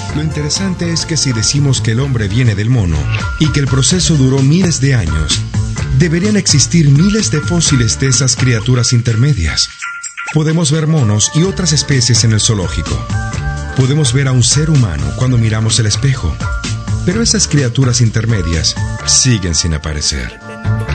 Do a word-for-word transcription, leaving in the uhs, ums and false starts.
Lo interesante es que si decimos que el hombre viene del mono y que el proceso duró miles de años, deberían existir miles de fósiles de esas criaturas intermedias. Podemos ver monos y otras especies en el zoológico. Podemos ver a un ser humano cuando miramos el espejo. Pero esas criaturas intermedias siguen sin aparecer.